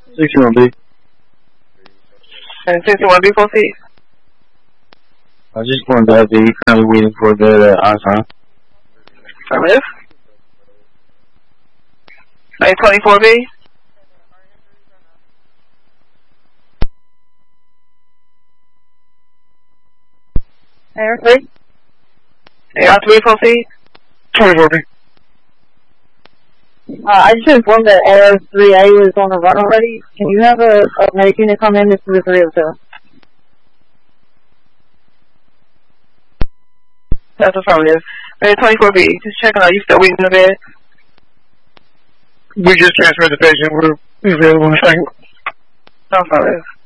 61B. And 61B, proceed. I just wanted to have the kind of waiting for the on-time. Affirmative. 24B. AR3. AR3, proceed. 24B. I just informed that AR3A is on the run already. Can you have a medic unit come in? This is a 302. That's affirmative. 24B, just checking out. You still waiting in the bed? We just transferred the patient. We're available in a second. Affirmative.